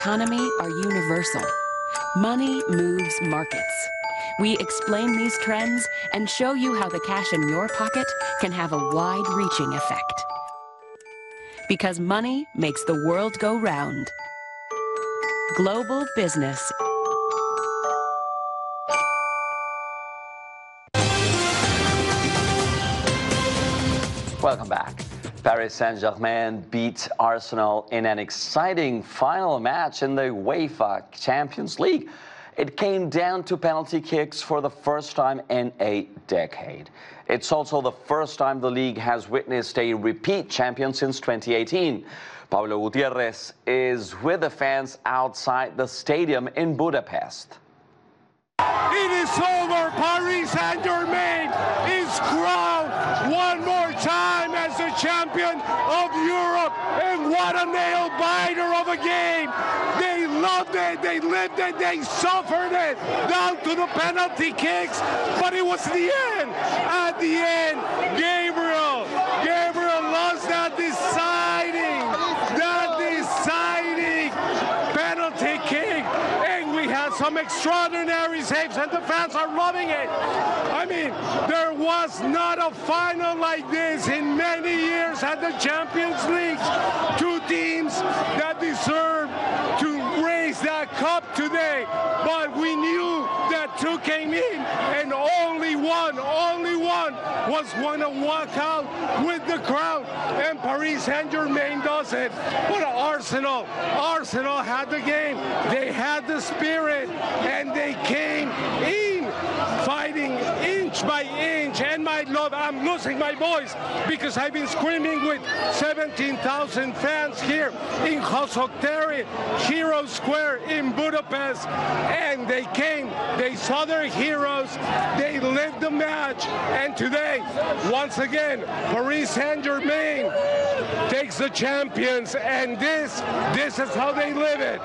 economy are universal. Money moves markets. We explain these trends and show you how the cash in your pocket can have a wide-reaching effect. Because money makes the world go round. Global business. Welcome back. Paris Saint-Germain beat Arsenal in an exciting final match in the UEFA Champions League. It came down to penalty kicks for the first time in a decade. It's also the first time the league has witnessed a repeat champion since 2018. Paulo Gutierrez is with the fans outside the stadium in Budapest. It is over. Paris Saint-Germain is crowned one more time as the champion of Europe. And what a nail-biter of a game. They loved it, they lived it, they suffered it down to the penalty kicks. But it was the end. At the end, Gabriel lost that deciding penalty kick. Some extraordinary saves, and the fans are loving it. I mean, there was not a final like this in many years at the Champions League. Two teams that deserve to raise that cup today, but we knew that two came in, and only one was going to walk out with the crown, and Paris Saint-Germain does it. But Arsenal had the game, they had the spirit, and they came in fighting inch by inch. And my love, I'm losing my voice because I've been screaming with 17,000 fans here in Hossok-Terek, Hero Square in Budapest. And they came, they saw their heroes, they lived the match. And today, once again, Paris Saint-Germain takes the champions, and this is how they live it.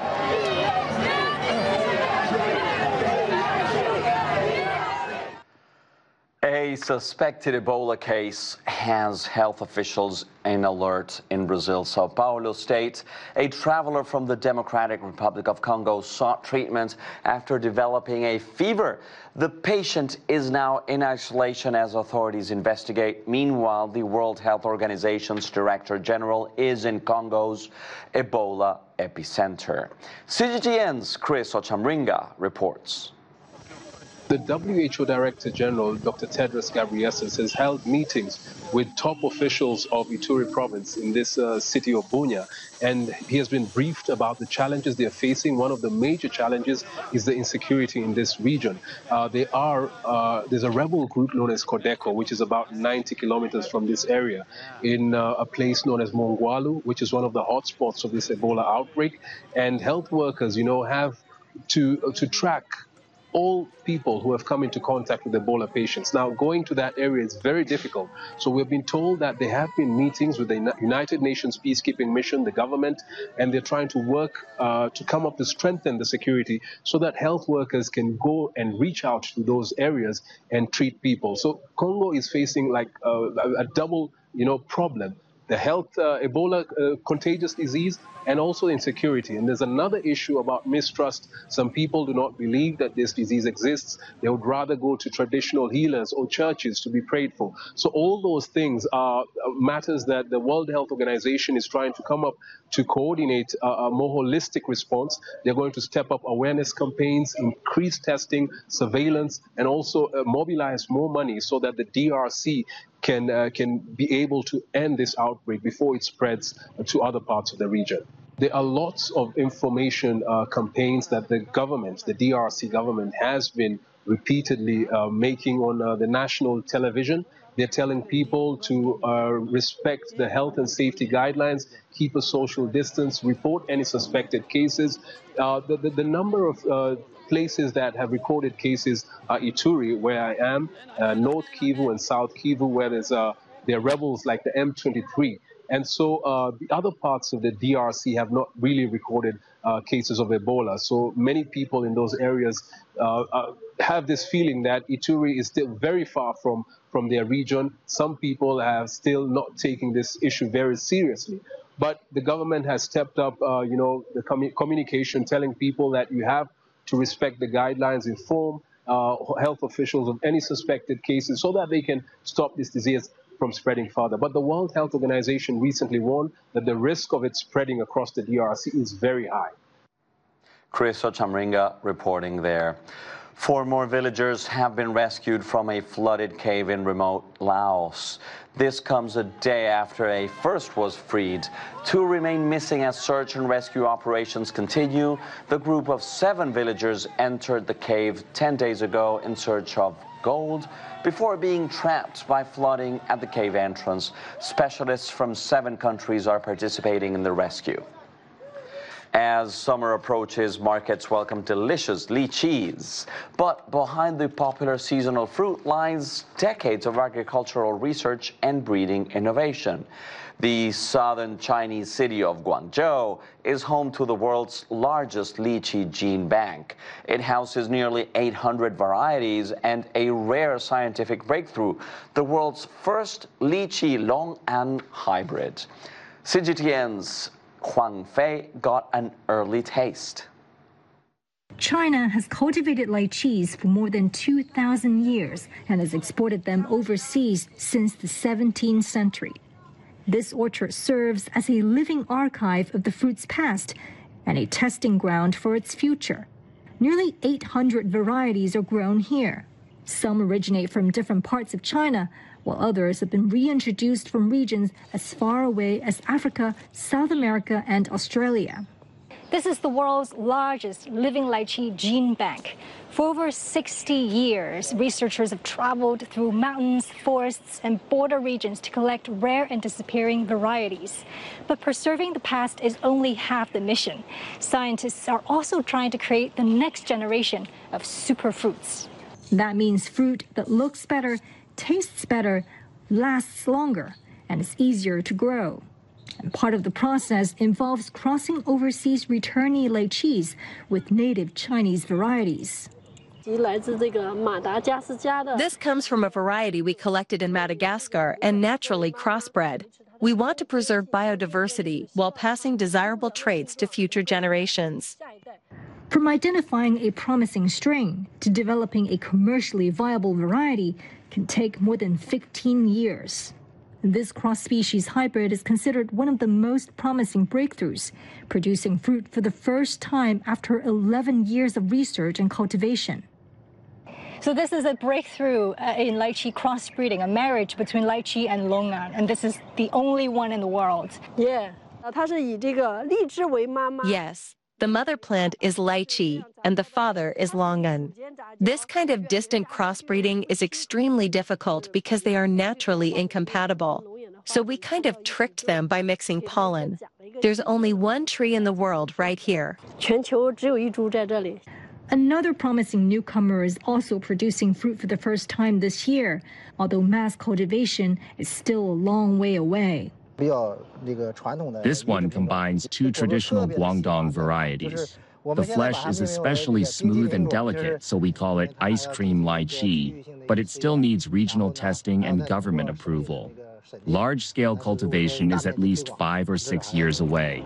A suspected Ebola case has health officials in alert in Brazil. Sao Paulo state, a traveler from the Democratic Republic of Congo sought treatment after developing a fever. The patient is now in isolation as authorities investigate. Meanwhile, the World Health Organization's Director General is in Congo's Ebola epicenter. CGTN's Chris Ochamringa reports. The WHO Director General, Dr. Tedros Ghebreyesus, has held meetings with top officials of Ituri province in this city of Bunia, and he has been briefed about the challenges they are facing. One of the major challenges is the insecurity in this region. There's a rebel group known as Codeco, which is about 90 kilometers from this area, in a place known as Mongwalu, which is one of the hotspots of this Ebola outbreak. And health workers, have to track all people who have come into contact with Ebola patients. Now, going to that area is very difficult. So we've been told that there have been meetings with the United Nations peacekeeping mission, the government, and they're trying to work to come up to strengthen the security so that health workers can go and reach out to those areas and treat people. So Congo is facing like a double, problem. The health, Ebola contagious disease, and also insecurity. And there's another issue about mistrust. Some people do not believe that this disease exists. They would rather go to traditional healers or churches to be prayed for. So all those things are matters that the World Health Organization is trying to come up to coordinate a more holistic response. They're going to step up awareness campaigns, increase testing, surveillance, and also mobilize more money so that the DRC can be able to end this outbreak before it spreads to other parts of the region. There are lots of information campaigns that the government, the DRC government, has been repeatedly making on the national television. They're telling people to respect the health and safety guidelines, keep a social distance, report any suspected cases. The number of places that have recorded cases are Ituri, where I am, North Kivu and South Kivu, where there are rebels like the M23. And so the other parts of the DRC have not really recorded cases of Ebola. So many people in those areas have this feeling that Ituri is still very far from their region. Some people have still not taken this issue very seriously. But the government has stepped up, the communication, telling people that you have to respect the guidelines, inform health officials of any suspected cases so that they can stop this disease from spreading further. But the World Health Organization recently warned that the risk of it spreading across the DRC is very high. Chris Ochamringa reporting there. 4 more villagers have been rescued from a flooded cave in remote Laos. This comes a day after a first was freed. 2 remain missing as search and rescue operations continue. The group of 7 villagers entered the cave 10 days ago in search of gold before being trapped by flooding at the cave entrance. Specialists from 7 countries are participating in the rescue. As summer approaches, markets welcome delicious lychees. But behind the popular seasonal fruit lies decades of agricultural research and breeding innovation. The southern Chinese city of Guangzhou is home to the world's largest lychee gene bank. It houses nearly 800 varieties and a rare scientific breakthrough, the world's first lychee Long'an hybrid. CGTN's Huang Fei got an early taste. China has cultivated lychees for more than 2,000 years and has exported them overseas since the 17th century. This orchard serves as a living archive of the fruit's past and a testing ground for its future. Nearly 800 varieties are grown here. Some originate from different parts of China, while others have been reintroduced from regions as far away as Africa, South America, and Australia. This is the world's largest living lychee gene bank. For over 60 years, researchers have traveled through mountains, forests, and border regions to collect rare and disappearing varieties. But preserving the past is only half the mission. Scientists are also trying to create the next generation of superfruits. That means fruit that looks better, tastes better, lasts longer, and is easier to grow. And part of the process involves crossing overseas returnee lychees with native Chinese varieties. This comes from a variety we collected in Madagascar and naturally crossbred. We want to preserve biodiversity while passing desirable traits to future generations. From identifying a promising strain to developing a commercially viable variety can take more than 15 years. This cross-species hybrid is considered one of the most promising breakthroughs, producing fruit for the first time after 11 years of research and cultivation. So this is a breakthrough in lychee crossbreeding, a marriage between lychee and Long'an, and this is the only one in the world. Yes. The mother plant is lychee, and the father is Long'an. This kind of distant crossbreeding is extremely difficult because they are naturally incompatible. So we kind of tricked them by mixing pollen. There's only one tree in the world right here. Another promising newcomer is also producing fruit for the first time this year, although mass cultivation is still a long way away. This one combines 2 traditional Guangdong varieties. The flesh is especially smooth and delicate, so we call it ice cream lychee, but it still needs regional testing and government approval. Large-scale cultivation is at least 5 or 6 years away.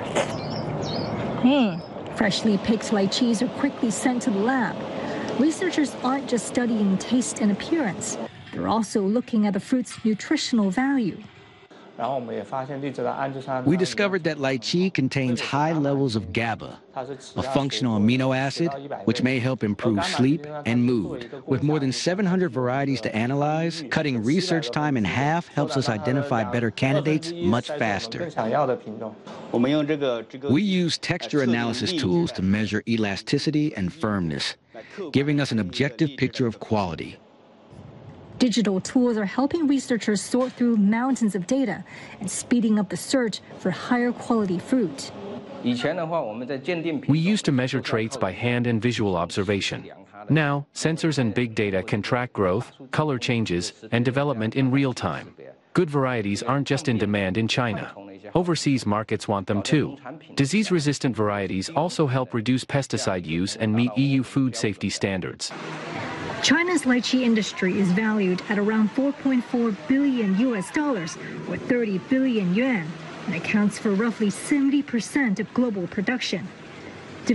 Freshly picked lychees are quickly sent to the lab. Researchers aren't just studying taste and appearance. They're also looking at the fruit's nutritional value. We discovered that lychee contains high levels of GABA, a functional amino acid which may help improve sleep and mood. With more than 700 varieties to analyze, cutting research time in half helps us identify better candidates much faster. We use texture analysis tools to measure elasticity and firmness, giving us an objective picture of quality. Digital tools are helping researchers sort through mountains of data and speeding up the search for higher quality fruit. We used to measure traits by hand and visual observation. Now, sensors and big data can track growth, color changes, and development in real time. Good varieties aren't just in demand in China. Overseas markets want them too. Disease-resistant varieties also help reduce pesticide use and meet EU food safety standards. China's lychee industry is valued at around $4.4 billion, or 30 billion yuan. and accounts for roughly 70% of global production.